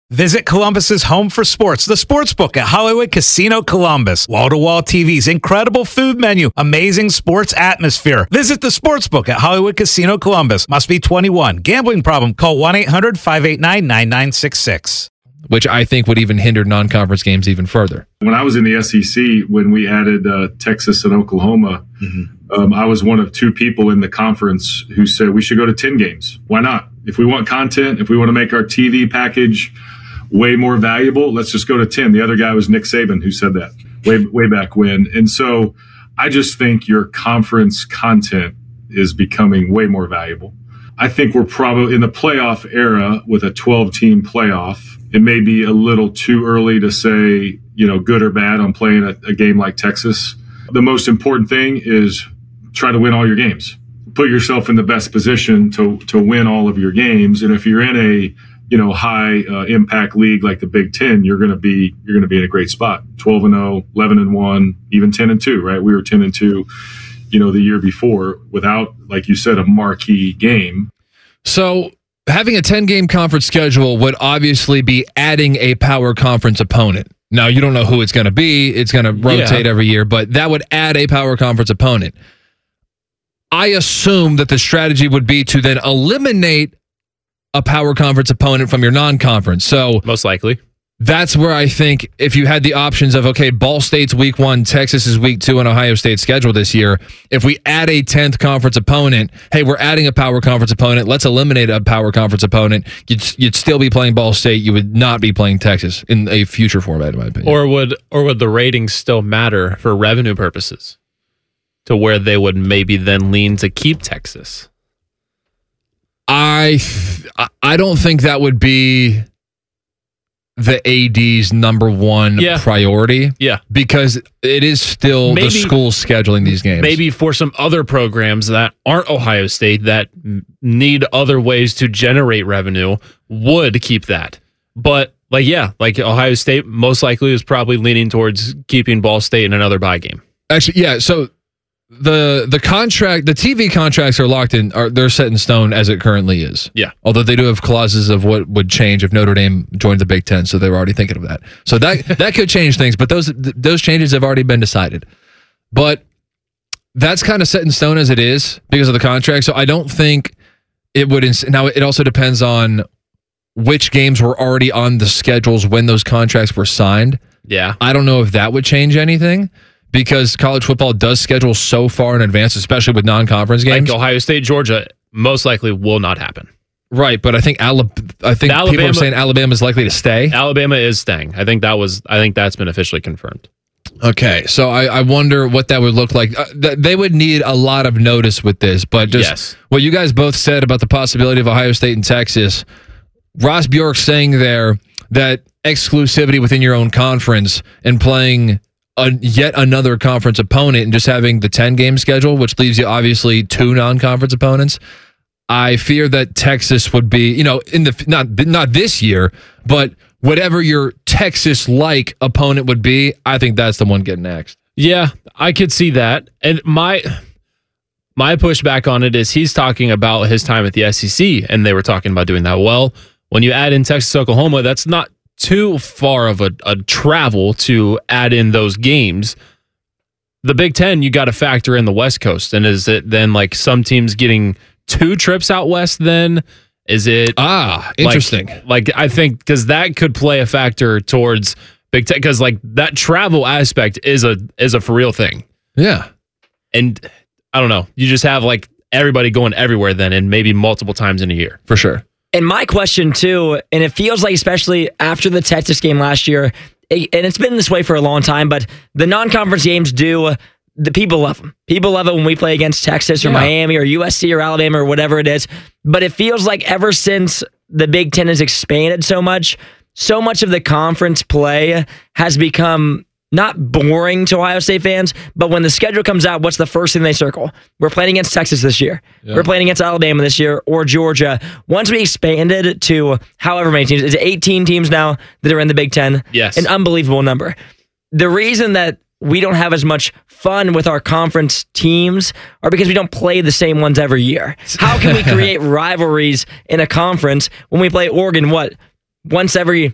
Visit Columbus's home for sports, the Sportsbook at Hollywood Casino Columbus. Wall-to-wall TVs, incredible food menu, amazing sports atmosphere. Visit the Sportsbook at Hollywood Casino Columbus. Must be 21. Gambling problem? Call 1-800-589-9966. Which I think would even hinder non-conference games even further. When I was in the SEC, when we added Texas and Oklahoma, I was one of two people in the conference who said we should go to 10 games. Why not? If we want content, if we want to make our TV package way more valuable, let's just go to 10. The other guy was Nick Saban who said that way back when. And so I just think your conference content is becoming way more valuable. I think we're probably in the playoff era with a 12-team playoff. It may be a little too early to say, good or bad on playing a game like Texas. The most important thing is try to win all your games. Put yourself in the best position to win all of your games. And if you're in a high impact league like the Big Ten, you're going to be in a great spot. 12-0, 11-1, even 10-2, right? We were 10-2, the year before without, like you said, a marquee game. So having a 10-game conference schedule would obviously be adding a power conference opponent. Now, you don't know who it's going to be. It's going to rotate every year, but that would add a power conference opponent. I assume that the strategy would be to then eliminate a power conference opponent from your non-conference. So most likely. That's where I think if you had the options of, okay, Ball State's week 1, Texas is week 2 on Ohio State's schedule this year. If we add a 10th conference opponent, hey, we're adding a power conference opponent. Let's eliminate a power conference opponent. You'd still be playing Ball State. You would not be playing Texas in a future format, in my opinion. Or would the ratings still matter for revenue purposes to where they would maybe then lean to keep Texas? I don't think that would be the AD's number one priority. Yeah. Because it is still the school scheduling these games. Maybe for some other programs that aren't Ohio State that need other ways to generate revenue would keep that. But like Ohio State most likely is probably leaning towards keeping Ball State in another bye game. Actually, yeah. So the contract, the TV contracts are locked in, they're set in stone as it currently is. Yeah. Although they do have clauses of what would change if Notre Dame joined the Big Ten, so they were already thinking of that. So that could change things, but those changes have already been decided. But that's kind of set in stone as it is because of the contract. So I don't think it would. Now it also depends on which games were already on the schedules when those contracts were signed. Yeah. I don't know if that would change anything, because college football does schedule so far in advance, especially with non-conference games. Like Ohio State, Georgia, most likely will not happen. Right, but I think people are saying Alabama is likely to stay. Alabama is staying. I think that's been officially confirmed. Okay, so I wonder what that would look like. They would need a lot of notice with this, but just what you guys both said about the possibility of Ohio State and Texas, Ross Bjork saying there that exclusivity within your own conference and playing yet another conference opponent and just having the 10-game schedule, which leaves you obviously 2 non-conference opponents. I fear that Texas would be, in the not this year, but whatever your Texas-like opponent would be, I think that's the one getting next. Yeah, I could see that. And my pushback on it is he's talking about his time at the SEC, and they were talking about doing that. Well, when you add in Texas, Oklahoma, that's not too far of a travel to add in those games. The Big Ten, you got to factor in the West Coast. And is it then like some teams getting 2 trips out west then? Is it... interesting. Like I think, because that could play a factor towards Big Ten, because like that travel aspect is a for real thing. Yeah. And I don't know. You just have like everybody going everywhere then, and maybe multiple times in a year. For sure. And my question, too, and it feels like, especially after the Texas game last year, and it's been this way for a long time, but the non-conference games the people love them. People love it when we play against Texas or Miami or USC or Alabama or whatever it is. But it feels like ever since the Big Ten has expanded so much of the conference play has become not boring to Ohio State fans, but when the schedule comes out, what's the first thing they circle? We're playing against Texas this year. Yeah. We're playing against Alabama this year or Georgia. Once we expanded to however many teams, it's 18 teams now that are in the Big Ten. Yes. An unbelievable number. The reason that we don't have as much fun with our conference teams are because we don't play the same ones every year. How can we create rivalries in a conference when we play Oregon, once every